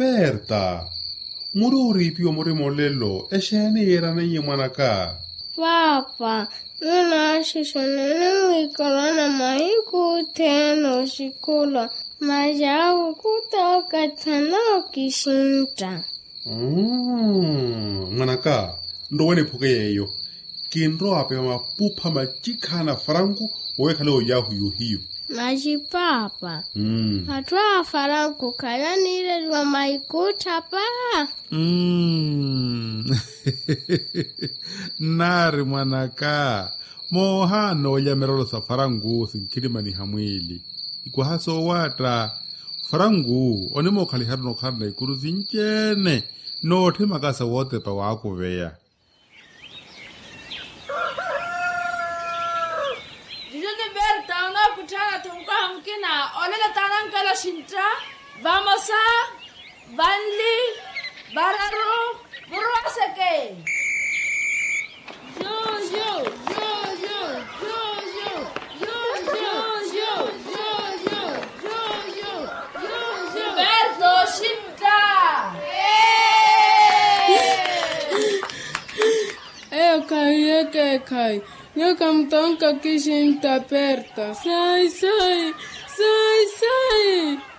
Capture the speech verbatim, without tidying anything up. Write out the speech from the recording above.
Berta, muri uripi o muri molelo, e shene era na yemanaka. Papa, nuna shishonene wikolana maiku teno shikola, majau kutoka tano kishinta. Mm, manaka, ndo wene puke yeyo. Kinro ape mapupa majikana farangu, uweka leo yahu yuhiyo. Maji papa. Mm. Hatua farangu kaya nile lwa maikuta pa. Mm. Nari mwanaka. Mohano ya merolo sa farangu sinkirima ni hamwili. Ikuwa haso wata. Farangu, onemo kalihari no karna ikuru zinchene. No te magasa wote pa wako vea. Vamos a Vanli Bararo Burraseke. Yo yo yo yo yo yo yo yo yo yo yo yo yo yo Berto Shinta. Eh kai kai kai. Yo kamtonka kishinta perta. Sai sai sai sai.